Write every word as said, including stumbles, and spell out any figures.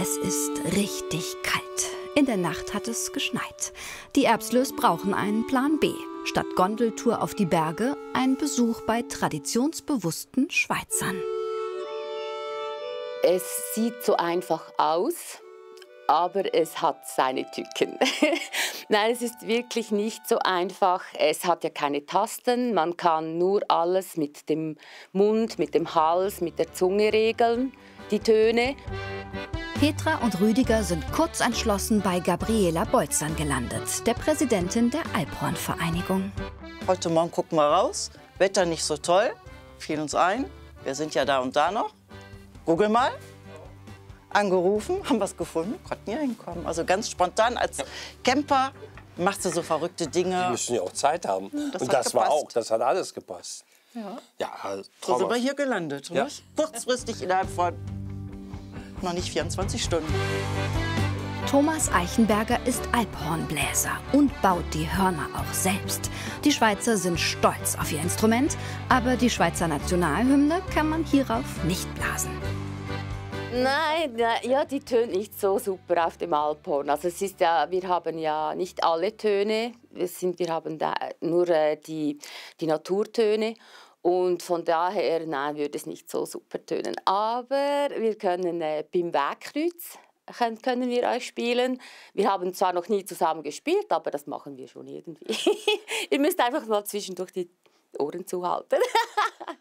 Es ist richtig kalt. In der Nacht hat es geschneit. Die Erbslös brauchen einen Plan B. Statt Gondeltour auf die Berge ein Besuch bei traditionsbewussten Schweizern. Es sieht so einfach aus, aber es hat seine Tücken. Nein, es ist wirklich nicht so einfach. Es hat ja keine Tasten. Man kann nur alles mit dem Mund, mit dem Hals, mit der Zunge regeln, die Töne. Petra und Rüdiger sind kurz entschlossen bei Gabriela Bolzan gelandet, der Präsidentin der Alphorn-Vereinigung. Heute Morgen gucken wir raus. Wetter nicht so toll, fiel uns ein. Wir sind ja da und da noch. Google mal. Angerufen, haben was gefunden, konnten hier hinkommen. Also ganz spontan als Camper machst du so verrückte Dinge. Die müssen ja auch Zeit haben. Das und hat das war gepasst. auch, das hat alles gepasst. Ja. Ja, also, So sind wir hier gelandet. Ja. Nicht? Kurzfristig innerhalb von noch nicht vierundzwanzig Stunden. Thomas Eichenberger ist Alphornbläser und baut die Hörner auch selbst. Die Schweizer sind stolz auf ihr Instrument, aber die Schweizer Nationalhymne kann man hierauf nicht blasen. Nein, na, ja, die tönt nicht so super auf dem Alphorn. Also es ist ja, wir haben ja nicht alle Töne, wir, sind, wir haben da nur äh, die, die Naturtöne. Und von daher nein, würde es nicht so super tönen. Aber wir können äh, beim Wegkreuz können, können wir euch spielen. Wir haben zwar noch nie zusammen gespielt, aber das machen wir schon irgendwie. Ihr müsst einfach mal zwischendurch die Ohren zuhalten.